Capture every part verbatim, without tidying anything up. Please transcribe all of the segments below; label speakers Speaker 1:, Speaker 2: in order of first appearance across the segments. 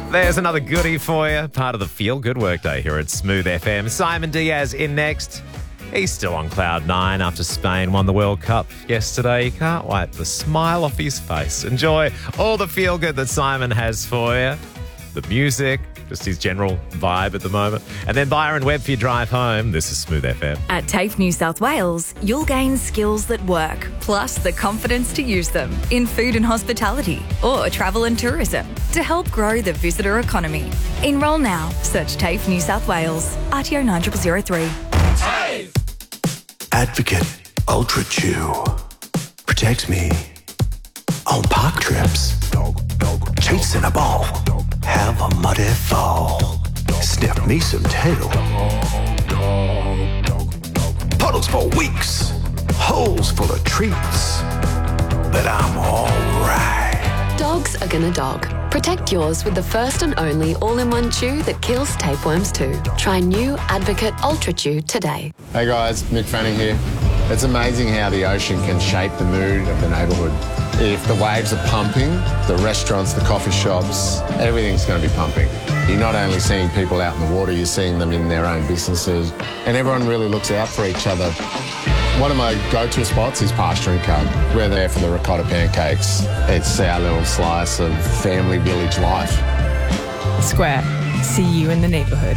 Speaker 1: There's another goodie for you. Part of the Feel Good Workday here at Smooth F M. Simon Diaz in next. He's still on cloud nine after Spain won the World Cup yesterday. You can't wipe the smile off his face. Enjoy all the feel good that Simon has for you. The music, just his general vibe at the moment. And then Byron Webb for your drive home. This is Smooth F M.
Speaker 2: At TAFE New South Wales, you'll gain skills that work, plus the confidence to use them in food and hospitality or travel and tourism to help grow the visitor economy. Enrol now. Search TAFE New South Wales. R T O nine zero zero zero three.
Speaker 3: TAFE! Advocate Ultra Chew protects me on park trips. Chasing a ball, have a muddy fall. Sniff me some tail. Puddles for weeks, holes full of treats. But I'm alright.
Speaker 4: Dogs are gonna dog. Protect yours with the first and only all-in-one chew that kills tapeworms too. Try new Advocate Ultra Chew today.
Speaker 5: Hey guys, Mick Fanning here. It's amazing how the ocean can shape the mood of the neighbourhood. If the waves are pumping, the restaurants, the coffee shops, everything's going to be pumping. You're not only seeing people out in the water, you're seeing them in their own businesses, and everyone really looks out for each other. One of my go-to spots is Pasture and Cub. We're there for the ricotta pancakes. It's our little slice of family village life.
Speaker 6: Square. See you in the neighbourhood.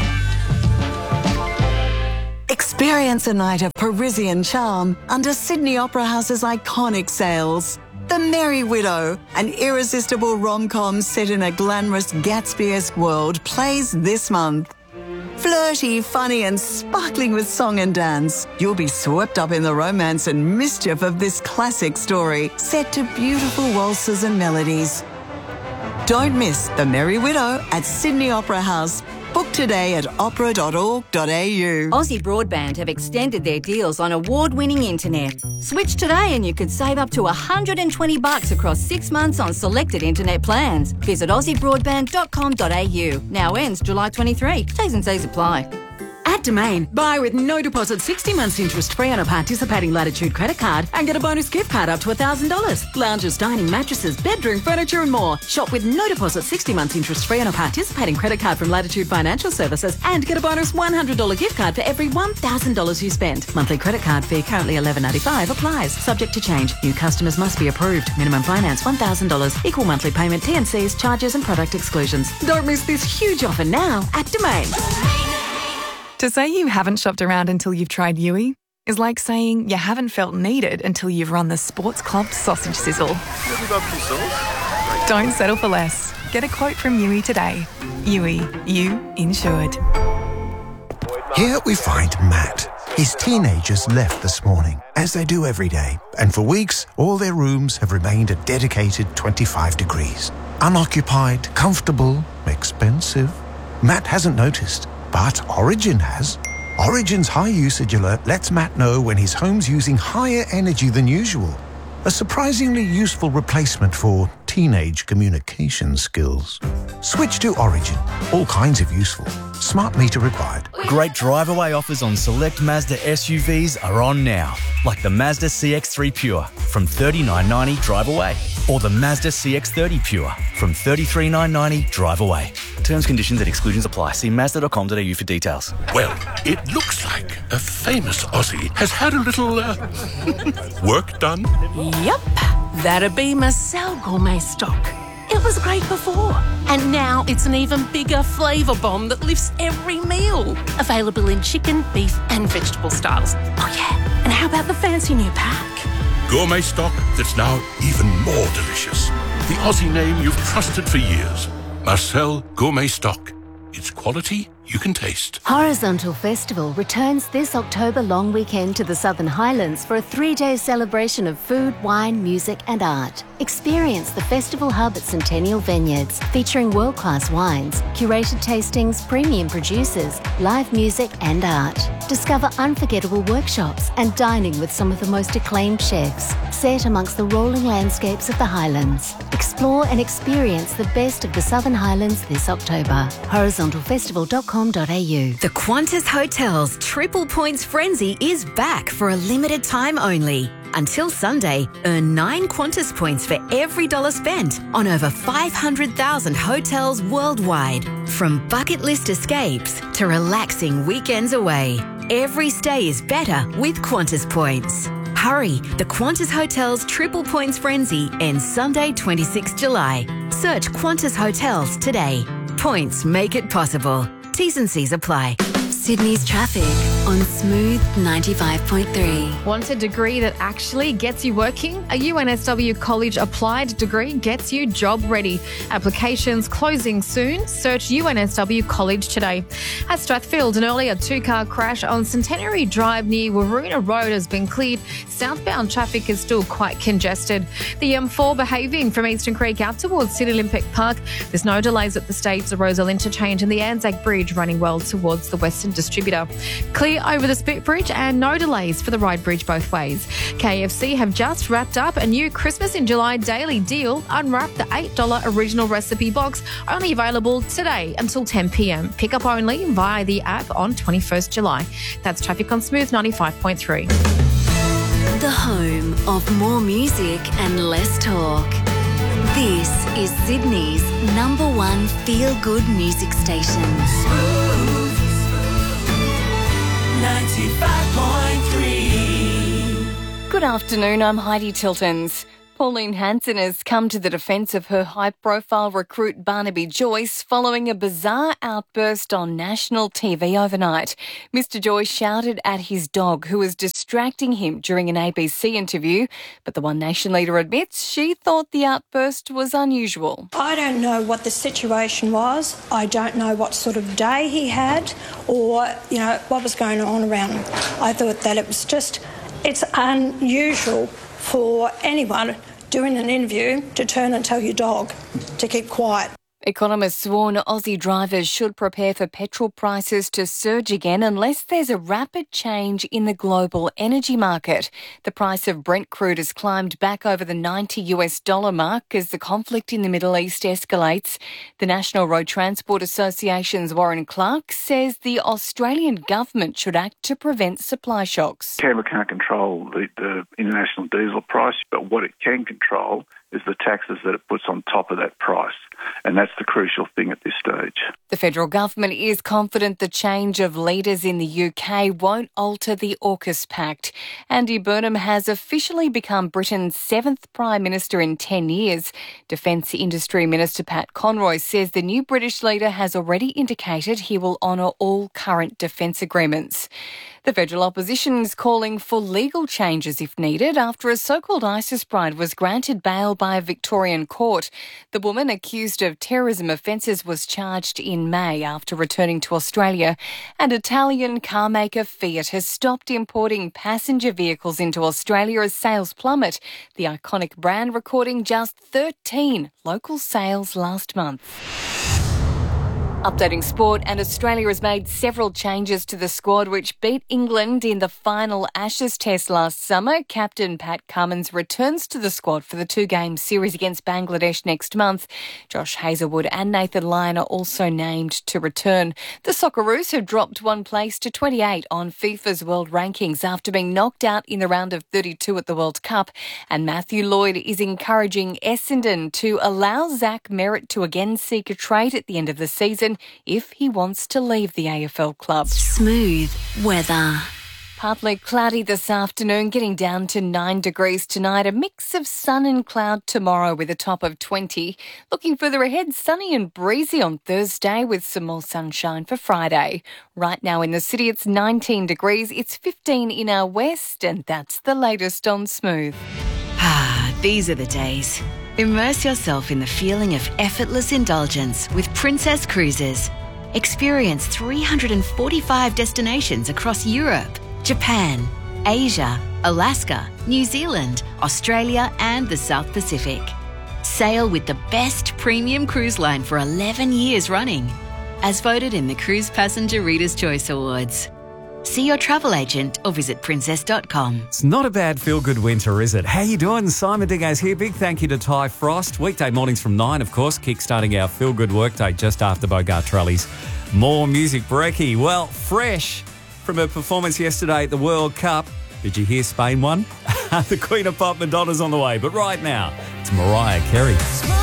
Speaker 7: Experience a night of Parisian charm under Sydney Opera House's iconic sails. The Merry Widow, an irresistible rom-com set in a glamorous Gatsby-esque world, plays this month. Flirty, funny and sparkling with song and dance, you'll be swept up in the romance and mischief of this classic story, set to beautiful waltzes and melodies. Don't miss The Merry Widow at Sydney Opera House. Book today at opera dot org dot a u.
Speaker 8: Aussie Broadband have extended their deals on award-winning internet. Switch today and you could save up to one hundred twenty bucks across six months on selected internet plans. Visit aussie broadband dot com dot a u. Now ends July twenty-third. T's and C's apply.
Speaker 9: At Domain, buy with no deposit sixty months interest free on a participating Latitude credit card and get a bonus gift card up to one thousand dollars. Lounges, dining, mattresses, bedroom, furniture and more. Shop with no deposit sixty months interest free on a participating credit card from Latitude Financial Services and get a bonus one hundred dollars gift card for every one thousand dollars you spend. Monthly credit card fee currently eleven ninety-five applies. Subject to change. New customers must be approved. Minimum finance one thousand dollars. Equal monthly payment, T and Cs, charges and product exclusions. Don't miss this huge offer now at Domain.
Speaker 6: To say you haven't shopped around until you've tried Yui is like saying you haven't felt needed until you've run the Sports Club sausage sizzle. Don't settle for less. Get a quote from Yui today. Yui, you insured.
Speaker 10: Here we find Matt. His teenagers left this morning, as they do every day, and for weeks all their rooms have remained a dedicated twenty-five degrees. Unoccupied, comfortable, expensive. Matt hasn't noticed. But Origin has. Origin's high usage alert lets Matt know when his home's using higher energy than usual. A surprisingly useful replacement for teenage communication skills. Switch to Origin. All kinds of useful. Smart meter required.
Speaker 11: Great drive-away offers on select Mazda S U Vs are on now. Like the Mazda C X three Pure from thirty-nine ninety drive away. Or the Mazda C X thirty Pure from thirty-three nine ninety drive away. Terms, conditions and exclusions apply. See mazda dot com dot a u for details.
Speaker 12: Well, it looks like a famous Aussie has had a little uh, work done.
Speaker 13: Yep, that'd be Marcel Gourmet Stock. It was great before, and now it's an even bigger flavour bomb that lifts every meal. Available in chicken, beef and vegetable styles. Oh yeah, and how about the fancy new pack?
Speaker 12: Gourmet stock that's now even more delicious. The Aussie name you've trusted for years. Marcel Gourmet Stock. It's quality you can taste.
Speaker 14: Horizontal Festival returns this October long weekend to the Southern Highlands for a three-day celebration of food, wine, music and art. Experience the festival hub at Centennial Vineyards, featuring world-class wines, curated tastings, premium producers, live music and art. Discover unforgettable workshops and dining with some of the most acclaimed chefs, set amongst the rolling landscapes of the Highlands. Explore and experience the best of the Southern Highlands this October. horizontal festival dot com dot a u.
Speaker 2: The Qantas Hotels Triple Points Frenzy is back for a limited time only.
Speaker 15: Until Sunday, earn nine Qantas points for every dollar spent on over five hundred thousand hotels worldwide. From bucket list escapes to relaxing weekends away, every stay is better with Qantas points. Hurry, the Qantas Hotels Triple Points Frenzy ends Sunday, twenty-sixth of July. Search Qantas Hotels today. Points make it possible. T's and C's apply.
Speaker 14: Sydney's traffic on Smooth ninety-five point three.
Speaker 16: Want a degree that actually gets you working? A U N S W College applied degree gets you job ready. Applications closing soon. Search U N S W College today. At Strathfield, an earlier two-car crash on Centenary Drive near Waroona Road has been cleared. Southbound traffic is still quite congested. The M four behaving from Eastern Creek out towards City Olympic Park. There's no delays at the States, the Rosal Interchange and the Anzac Bridge running well towards the Western Distributor. Clear over the Spit Bridge and no delays for the Ryde Bridge both ways. K F C have just wrapped up a new Christmas in July daily deal. Unwrap the eight dollars original recipe box, only available today until ten p.m. Pick up only via the app on twenty-first of July. That's traffic on Smooth ninety-five point three.
Speaker 14: The home of more music and less talk. This is Sydney's number one feel-good music station.
Speaker 17: ninety-five point three.
Speaker 18: Good afternoon, I'm Heidi Tiltons. Pauline Hanson has come to the defence of her high-profile recruit Barnaby Joyce following a bizarre outburst on national T V overnight. Mister Joyce shouted at his dog, who was distracting him during an A B C interview, but the One Nation leader admits she thought the outburst was unusual.
Speaker 19: I don't know what the situation was. I don't know what sort of day he had or, you know, what was going on around him. I thought that it was just, it's unusual for anyone doing an interview to turn and tell your dog to keep quiet.
Speaker 18: Economists warn Aussie drivers should prepare for petrol prices to surge again unless there's a rapid change in the global energy market. The price of Brent crude has climbed back over the ninety US dollar mark as the conflict in the Middle East escalates. The National Road Transport Association's Warren Clark says the Australian government should act to prevent supply shocks.
Speaker 20: Canberra can't control the, the international diesel price, but what it can control is the taxes that it puts on top of that price. And that's the crucial thing at this stage.
Speaker 18: The federal government is confident the change of leaders in the U K won't alter the AUKUS Pact. Andy Burnham has officially become Britain's seventh Prime Minister in ten years. Defence Industry Minister Pat Conroy says the new British leader has already indicated he will honour all current defence agreements. The federal opposition is calling for legal changes if needed after a so-called ISIS bride was granted bail by a Victorian court. The woman accused of terrorism offences was charged in May after returning to Australia. And Italian car maker Fiat has stopped importing passenger vehicles into Australia as sales plummet, the iconic brand recording just thirteen local sales last month. Updating sport, and Australia has made several changes to the squad which beat England in the final Ashes test last summer. Captain Pat Cummins returns to the squad for the two-game series against Bangladesh next month. Josh Hazlewood and Nathan Lyon are also named to return. The Socceroos have dropped one place to twenty-eight on FIFA's world rankings after being knocked out in the round of thirty-two at the World Cup. And Matthew Lloyd is encouraging Essendon to allow Zach Merritt to again seek a trade at the end of the season if he wants to leave the A F L club.
Speaker 14: Smooth weather.
Speaker 18: Partly cloudy this afternoon, getting down to nine degrees tonight. A mix of sun and cloud tomorrow with a top of twenty. Looking further ahead, sunny and breezy on Thursday with some more sunshine for Friday. Right now in the city, it's nineteen degrees. It's fifteen in our west, and that's the latest on Smooth.
Speaker 15: Ah, these are the days. Immerse yourself in the feeling of effortless indulgence with Princess Cruises. Experience three hundred forty-five destinations across Europe, Japan, Asia, Alaska, New Zealand, Australia and the South Pacific. Sail with the best premium cruise line for eleven years running, as voted in the Cruise Passenger Reader's Choice Awards. See your travel agent or visit princess dot com.
Speaker 21: It's not a bad feel-good winter, is it? How you doing? Simon Diaz here. Big thank you to Ty Frost. Weekday mornings from nine, of course, kick-starting our feel-good workday just after Bogart Trellies. More music, Brekkie. Well, fresh from her performance yesterday at the World Cup. Did you hear Spain won? The Queen of Pop, Madonna's on the way. But right now, it's Mariah Carey.